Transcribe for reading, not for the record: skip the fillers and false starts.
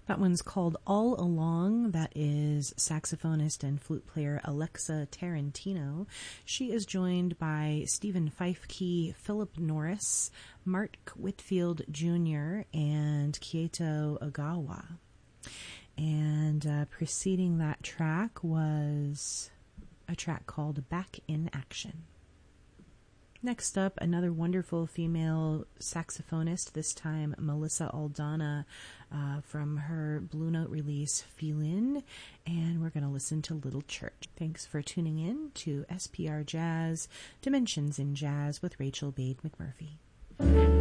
That one's called All Along. That is saxophonist and flute player Alexa Tarantino. She is joined by Stephen Fifekey, Philip Norris, Mark Whitfield Jr., and Kieto Ogawa. And preceding that track was a track called Back in Action. Next up, another wonderful female saxophonist, this time Melissa Aldana, from her Blue Note release, Feelin', and we're going to listen to Little Church. Thanks for tuning in to SPR Jazz, Dimensions in Jazz with Rachel Bade McMurphy.